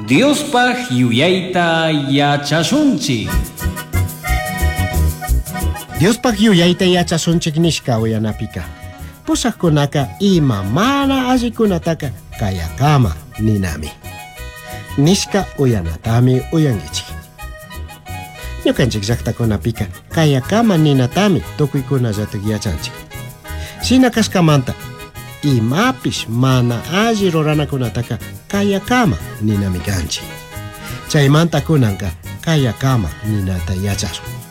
Diospaj yuyayta yachashunchik. Diospaj yuyayta yachashunchik nishka uyanapika. Pusaqkunaka ima mana allikunataka kayakama ninami. Nishka uyanatami uyangichik. Ñukanchik llaqtakunapika kayakama ninatami tukuykunallatik yachanchik. Shina kashkamanta imapish mana alli ruranakunataka kayakama ninami kanchik. Chaymanta kunanka kayakama ninata yachasun.